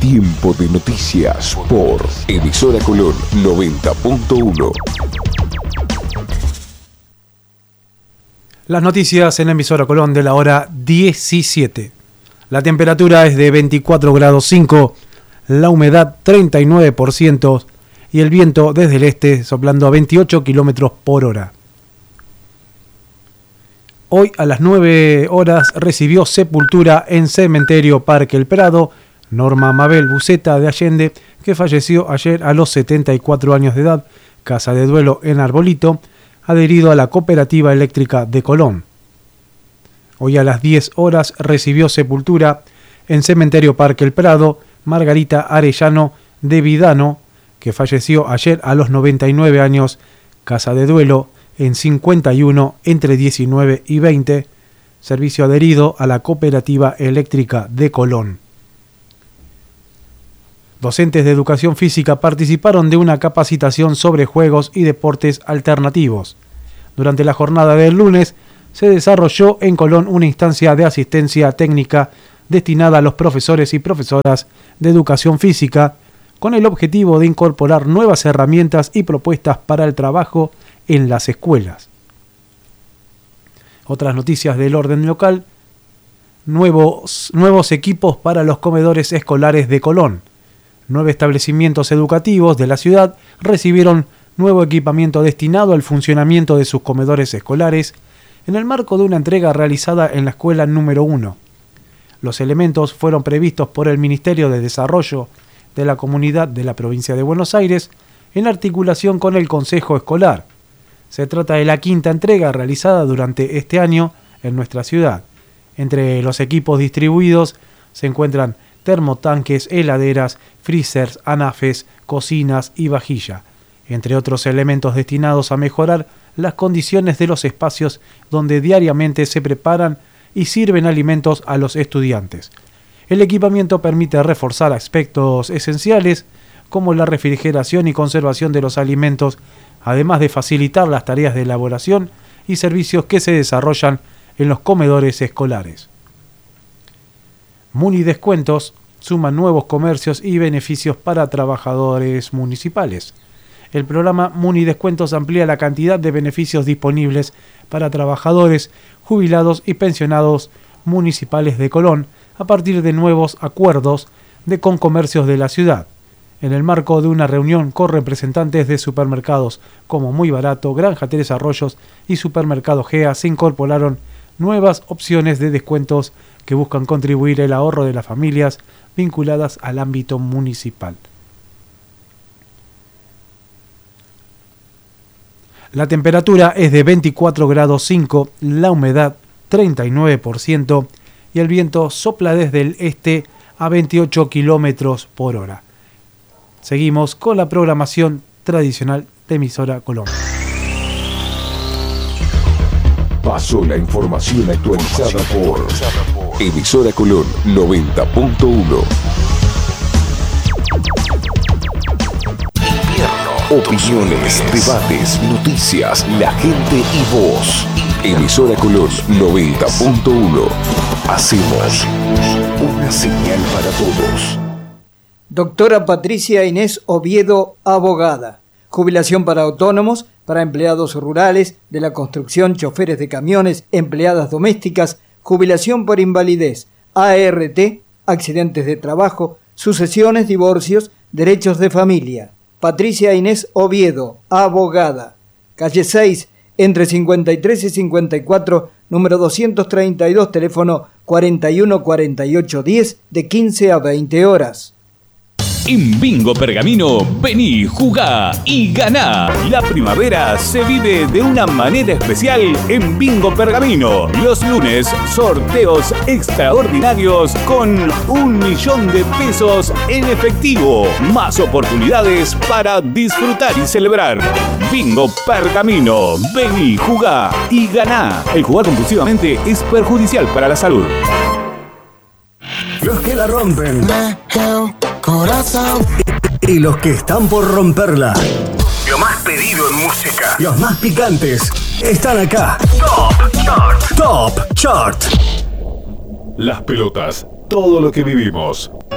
Tiempo de noticias por Emisora Colón 90.1. Las noticias en Emisora Colón de la hora 17. La temperatura es de 24 grados 5, la humedad 39% y el viento desde el este soplando a 28 kilómetros por hora. Hoy a las 9 horas recibió sepultura en Cementerio Parque El Prado Norma Mabel Buceta de Allende, que falleció ayer a los 74 años de edad, casa de duelo en Arbolito, adherido a la Cooperativa Eléctrica de Colón. Hoy a las 10 horas recibió sepultura en Cementerio Parque El Prado Margarita Arellano de Vidano, que falleció ayer a los 99 años, casa de duelo en 51 entre 19 y 20, servicio adherido a la Cooperativa Eléctrica de Colón. Docentes de educación física participaron de una capacitación sobre juegos y deportes alternativos. Durante la jornada del lunes se desarrolló en Colón una instancia de asistencia técnica destinada a los profesores y profesoras de educación física, con el objetivo de incorporar nuevas herramientas y propuestas para el trabajo en las escuelas. Otras noticias del orden local: nuevos equipos para los comedores escolares de Colón. 9 establecimientos educativos de la ciudad recibieron nuevo equipamiento destinado al funcionamiento de sus comedores escolares en el marco de una entrega realizada en la escuela número 1. Los elementos fueron previstos por el Ministerio de Desarrollo de la Comunidad de la Provincia de Buenos Aires en articulación con el Consejo Escolar. Se trata de la 5ª entrega realizada durante este año en nuestra ciudad. Entre los equipos distribuidos se encuentran termotanques, heladeras, freezers, anafes, cocinas y vajilla, entre otros elementos destinados a mejorar las condiciones de los espacios donde diariamente se preparan y sirven alimentos a los estudiantes. El equipamiento permite reforzar aspectos esenciales como la refrigeración y conservación de los alimentos, además de facilitar las tareas de elaboración y servicios que se desarrollan en los comedores escolares. Muni Descuentos suma nuevos comercios y beneficios para trabajadores municipales. El programa Muni Descuentos amplía la cantidad de beneficios disponibles para trabajadores, jubilados y pensionados municipales de Colón a partir de nuevos acuerdos con comercios de la ciudad. En el marco de una reunión con representantes de supermercados como Muy Barato, Granja Tres Arroyos y Supermercado GEA, se incorporaron nuevas opciones de descuentos que buscan contribuir al ahorro de las familias vinculadas al ámbito municipal. La temperatura es de 24 grados 5, la humedad 39% y el viento sopla desde el este a 28 kilómetros por hora. Seguimos con la programación tradicional de Emisora Colón. Pasó la información actualizada por Emisora Colón 90.1. Opiniones, debates, noticias, la gente y vos. Emisora Colón 90.1. Hacemos una señal para todos. Doctora Patricia Inés Oviedo, abogada. Jubilación para autónomos, para empleados rurales, de la construcción, choferes de camiones, empleadas domésticas, jubilación por invalidez, ART, accidentes de trabajo, sucesiones, divorcios, derechos de familia. Patricia Inés Oviedo, abogada. Calle 6, entre 53 y 54, número 232, teléfono 414810, de 15 a 20 horas. En Bingo Pergamino, vení, jugá y ganá. La primavera se vive de una manera especial en Bingo Pergamino. Los lunes, sorteos extraordinarios con 1 millón de pesos en efectivo. Más oportunidades para disfrutar y celebrar. Bingo Pergamino, vení, jugá y ganá. El jugar compulsivamente es perjudicial para la salud. Los que la rompen. Corazón. Y los que están por romperla. Lo más pedido en música. Los más picantes están acá. Top Chart. Top Chart. Las pelotas, todo lo que vivimos.